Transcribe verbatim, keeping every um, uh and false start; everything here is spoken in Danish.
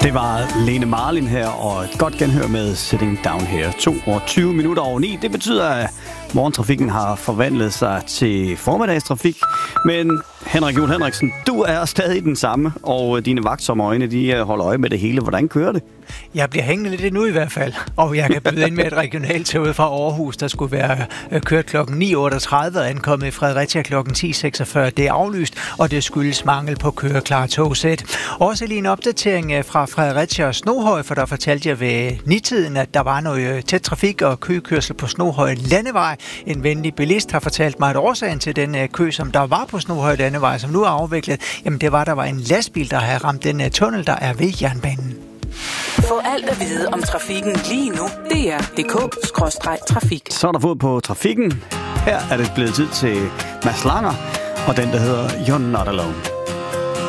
Det var Lene Marlin her, og et godt genhør med Sitting Down Here. to og tyve minutter over ni. Det betyder, at morgentrafikken har forvandlet sig til formiddagstrafik. Men Henrik Juhl Henriksen, du er stadig den samme, og dine vagtsomme øjne, de holder øje med det hele. Hvordan kører det? Jeg bliver hængende lidt endnu i hvert fald, og jeg kan byde ind med et regionalt tog fra Aarhus, der skulle være kørt klokken ni otteogtredive og ankommet i Fredericia klokken ti seksogfyrre. Det er aflyst, og det skyldes mangel på køreklare togsæt. Også lige en opdatering fra Fredericia og Snoghøj, for der fortalte jeg ved nitiden, at der var noget tæt trafik og køkørsel på Snoghøj Landevej. En venlig bilist har fortalt mig, at årsagen til den kø, som der var på Snoghøj Landevej, som nu er afviklet, jamen det var, der var en lastbil, der havde ramt den tunnel, der er ved jernbanen. Få alt at vide om trafikken lige nu. D R punktum d k skråstreg trafik. Så er der fået på trafikken. Her er det blevet tid til Mads Langer og den, der hedder You're Not Alone.